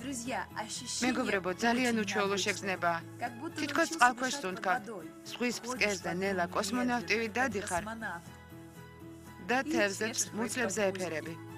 მეგობრებო, ძალიან უჩვეულო შეგრძნება. თითქოს წყალქვეშ სუნთქავ. ზღვის ფსკერზე ნელა კოსმონავტივით დადიხარ და თევზებს მუცლებზე ეფერები.